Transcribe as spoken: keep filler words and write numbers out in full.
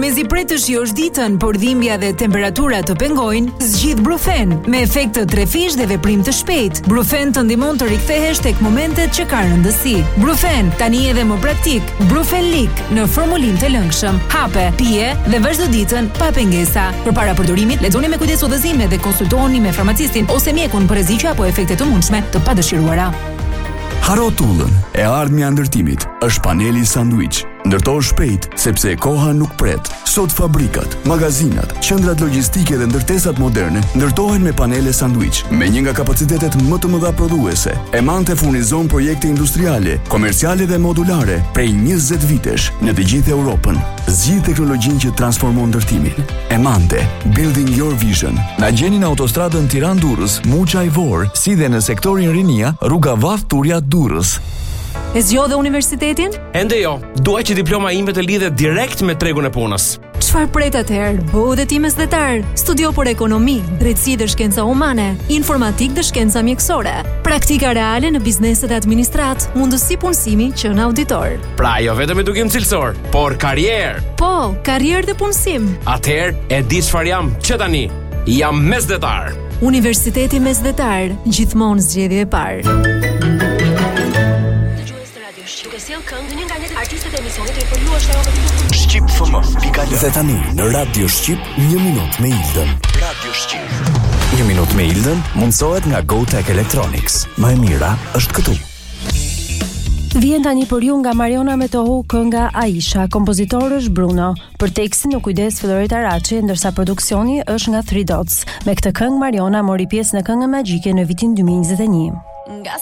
Mezi pret të shijosh ditën, por dhimbja dhe temperatura të pengojnë, zgjidh Brufen me efekt të trefish dhe veprim të shpejt. Brufen të ndihmon të rikthehesh tek momentet që ka rëndësi. Brufen tani edhe më praktik. Brufen Lik në formulim të lëngshëm. Hape, pije dhe vazhdo ditën pa pengesa. Përpara përdorimit, lexoni me kujdes udhëzimet dhe konsultohuni me farmacistin ose mjekun për rreziqe apo efekte të mundshme të padëshiruara. Haro tullën, e ardhmja ndërtimit është paneli sanduiç. Ndërto shpejt, sepse koha nuk pret. Sot fabrikat, magazinat, qendrat logjistike dhe ndërtesat moderne ndërtohen me panele sanduiç, me një nga kapacitetet më të mëdha prodhuese. Emante furnizon projekte industriale, komerciale dhe modulare prej njëzet vitesh në të gjithë Europën. Zgjidh teknologjinë që transformon ndërtimin. Emante, building your vision. Na gjeni në autostradën Tiranë-Durrës, Muçaj-Vor, si dhe në sektorin Rinia, rruga Vath Turja Durrës. E zgjodhe universitetin? Ende jo, dua që diploma ime të lidhet direkt me tregun e punës. Çfarë pret atëherë? Bëu dhe ti mesdhetar. Studio për ekonomi, drejtësi dhe shkenca humane, informatik dhe shkenca mjekësore, praktika reale në bizneset e administrat, mundësi punësimi që në auditor. Pra jo vetëm edukim cilësor, por karrierë. Po, karrierë dhe punësim. Atëherë e di çfarë jam, që tani jam mesdhetar. Universiteti Mesdhetar, gjithmonë zgjedhje e parë. Shqip F M Dhe tani në Radio Shqip një minut me Ildën. Radio Shqip. Një minut me Ildën mundsohet nga GoTech Electronics. Më e mira është këtu. Vjen tani për ju nga Mariona Metohu kënga Aisha, kompozitor është Bruno. Për tekstin u kujdes Floreta Raçi, ndërsa produksioni është nga Three Dots. Me këtë këngë Mariona mori pjesë në këngën magjike në vitin dy mijë e njëzet e një. Nga